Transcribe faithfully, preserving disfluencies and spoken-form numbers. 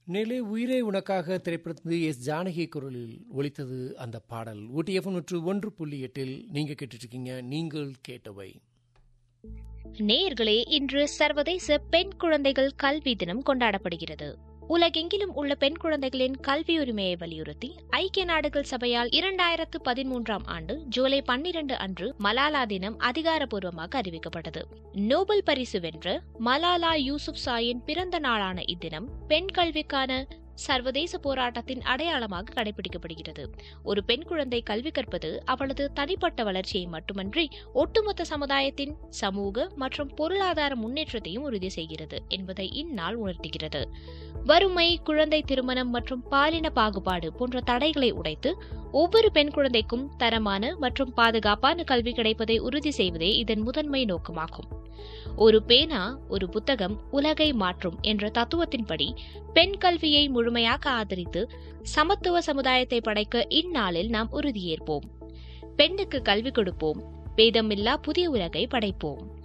நிலை உயிரே உனக்காக திரைப்படத்து எஸ் ஜானகி குரலில் ஒலித்தது அந்த பாடல். ஊட்டி எஃப்எம் நூற்று ஒன்று புள்ளி எட்டில் நீங்க கேட்டுட்டு இருக்கீங்க. நீங்கள் கேட்டவை. நேயர்களே, இன்று சர்வதேச பெண் குழந்தைகள் கல்வி தினம் கொண்டாடப்படுகிறது. உலகெங்கிலும் உள்ள பெண் குழந்தைகளின் கல்வி உரிமையை வலியுறுத்தி ஐக்கிய நாடுகள் சபையால் இரண்டாயிரத்து பதிமூன்றாம் ஆண்டு ஜூலை பன்னிரண்டு அன்று மலாலா தினம் அதிகாரப்பூர்வமாக அறிவிக்கப்பட்டது. நோபல் பரிசு வென்ற மலாலா யூசுப்சாயின் பிறந்த நாளான இத்தினம் பெண் கல்விக்கான சர்வதேச போராட்டத்தின் அடையாளமாக கடைபிடிக்கப்படுகிறது. ஒரு பெண் குழந்தை கல்வி கற்பது அவளது தனிப்பட்ட வளர்ச்சியை மட்டுமன்றி ஒட்டுமொத்த சமுதாயத்தின் சமூக மற்றும் பொருளாதார முன்னேற்றத்தையும் உறுதி செய்கிறது என்பதை இந்நாள் உணர்த்துகிறது. வறுமை, குழந்தை திருமணம் மற்றும் பாலின பாகுபாடு போன்ற தடைகளை உடைத்து ஒவ்வொரு பெண் குழந்தைக்கும் தரமான மற்றும் பாதுகாப்பான கல்வி கிடைப்பதை உறுதி செய்வதே இதன் முதன்மை நோக்கமாகும். ஒரு பேனா, ஒரு புத்தகம் உலகை மாற்றும் என்ற தத்துவத்தின்படி பெண் கல்வியை முழுமையாக ஆதரித்து சமத்துவ சமுதாயத்தை படைக்க இந்நாளில் நாம் உறுதியேற்போம். பெண்ணுக்கு கல்வி கொடுப்போம், பேதமில்லா புதிய உலகை படைப்போம்.